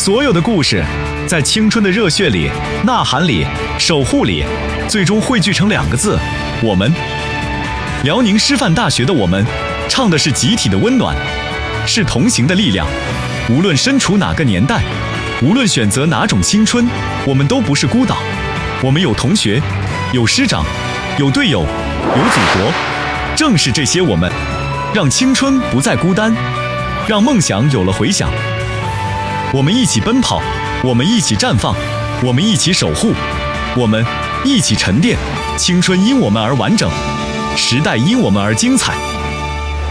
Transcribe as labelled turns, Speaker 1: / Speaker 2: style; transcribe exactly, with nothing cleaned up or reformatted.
Speaker 1: 所有的故事，在青春的热血里、呐喊里、守护里，最终汇聚成两个字：我们。辽宁师范大学的我们，唱的是集体的温暖，是同行的力量。无论身处哪个年代，无论选择哪种青春，我们都不是孤岛。我们有同学，有师长，有队友，有祖国。正是这些我们，让青春不再孤单，让梦想有了回响。我们一起奔跑，我们一起绽放，我们一起守护，我们一起沉淀。青春因我们而完整，时代因我们而精彩。